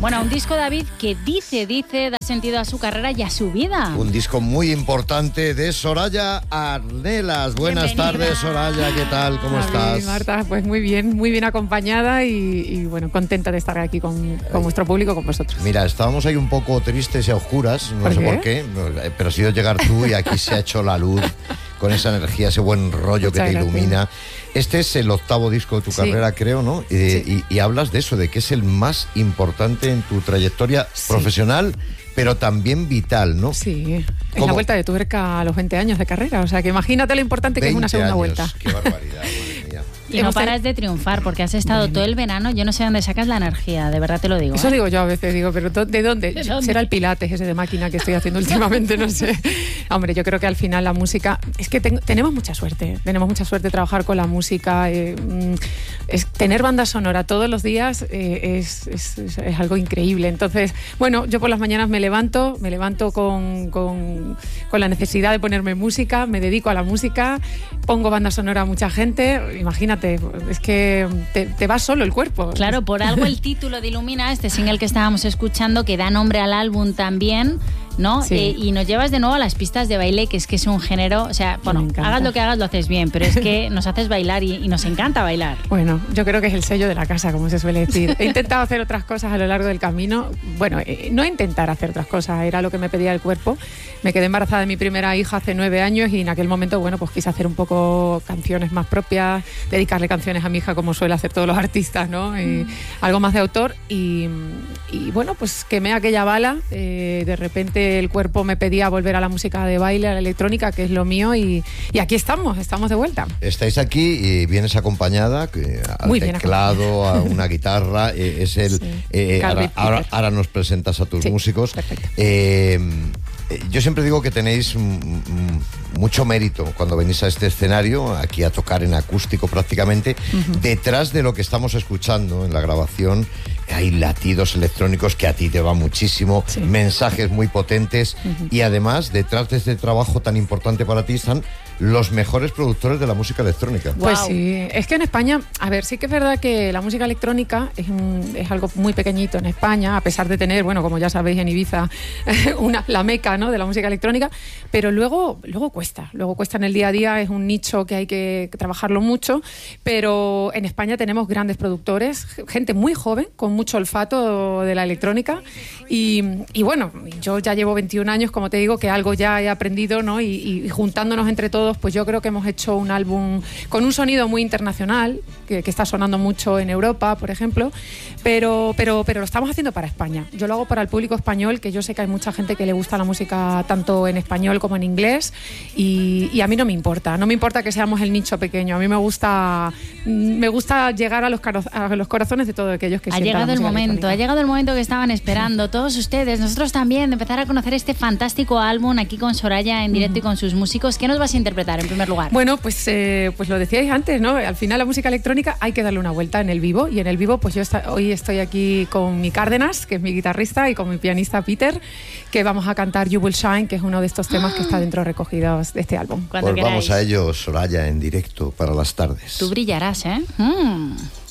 Bueno, un disco, David, que dice, da sentido a su carrera y a su vida. Un disco muy importante de Soraya Arnelas. Buenas tardes, Soraya, ¿qué tal? ¿Cómo estás? Marta, pues muy bien acompañada y bueno, contenta de estar aquí con vuestro público, con vosotros. Mira, estábamos ahí un poco tristes y a oscuras, no sé por qué, pero ha sido llegar tú y aquí se ha hecho la luz con esa energía, ese buen rollo que te ilumina. Este es el 8º disco de tu carrera, creo, ¿no? Y hablas de eso, de que es el más importante en tu trayectoria profesional, pero también vital, ¿no? Sí, es la vuelta de tuerca a los 20 años de carrera, o sea que imagínate lo importante que es una segunda vuelta. ¡Qué barbaridad, madre mía! Y no paras de triunfar, porque has estado todo el verano, yo no sé dónde sacas la energía, de verdad te lo digo. Eso digo yo a veces, pero ¿de dónde? Será el pilates ese de máquina que estoy haciendo últimamente, no sé. Hombre, yo creo que al final la música, es que tenemos mucha suerte trabajar con la música, tener banda sonora todos los días es algo increíble. Entonces, bueno, yo por las mañanas me levanto con la necesidad de ponerme música, me dedico a la música, pongo banda sonora a mucha gente, imagínate, es que te va solo el cuerpo. Claro, por algo el título de Ilumina, este single que estábamos escuchando, que da nombre al álbum también, ¿no? Sí. Y nos llevas de nuevo a las pistas de baile, que es un género, o sea, bueno, hagas lo que hagas, lo haces bien, pero es que nos haces bailar y nos encanta bailar. Bueno, yo creo que es el sello de la casa, como se suele decir. He intentado hacer otras cosas a lo largo del camino, bueno, no intentar hacer otras cosas, era lo que me pedía el cuerpo. Me quedé embarazada de mi primera hija hace 9 años y en aquel momento, bueno, pues quise hacer un poco canciones más propias, dedicarle canciones a mi hija como suele hacer todos los artistas, ¿no? Algo más de autor y bueno, pues quemé aquella bala, de repente el cuerpo me pedía volver a la música de baile, a la electrónica, que es lo mío, y aquí estamos de vuelta. Estáis aquí y vienes acompañada al teclado, a una guitarra, es el... Sí. Ahora nos presentas a tus músicos. Perfecto. Yo siempre digo que tenéis mucho mérito cuando venís a este escenario, aquí a tocar en acústico prácticamente. Detrás de lo que estamos escuchando en la grabación hay latidos electrónicos que a ti te va muchísimo, mensajes muy potentes y además detrás de este trabajo tan importante para ti están los mejores productores de la música electrónica. Pues sí, es que en España, a ver, sí que es verdad que la música electrónica es algo muy pequeñito en España, a pesar de tener, bueno, como ya sabéis, en Ibiza la meca, ¿no?, de la música electrónica, pero luego cuesta en el día a día, es un nicho que hay que trabajarlo mucho, pero en España tenemos grandes productores, gente muy joven, con mucho olfato de la electrónica y bueno, yo ya llevo 21 años, como te digo, que algo ya he aprendido, ¿no?, y juntándonos entre todos, pues yo creo que hemos hecho un álbum con un sonido muy internacional, que está sonando mucho en Europa, por ejemplo, pero lo estamos haciendo para España. Yo lo hago para el público español, que yo sé que hay mucha gente que le gusta la música tanto en español como en inglés, y a mí no me importa que seamos el nicho pequeño. A mí me gusta llegar a los corazones de todos aquellos que sientan la música electrónica. Ha llegado el momento que estaban esperando todos ustedes, nosotros también, de empezar a conocer este fantástico álbum aquí con Soraya en directo y con sus músicos. ¿Qué nos vas a interpretar en primer lugar? Bueno, pues lo decíais antes, ¿no? Al final la música electrónica hay que darle una vuelta en el vivo, y en el vivo pues hoy estoy aquí con mi Cárdenas, que es mi guitarrista, y con mi pianista Peter, que vamos a cantar You Will Shine, que es uno de estos temas que está dentro recogidos de este álbum. Pues vamos a ello, Soraya, en directo para las tardes. Tú brillarás, ¿eh?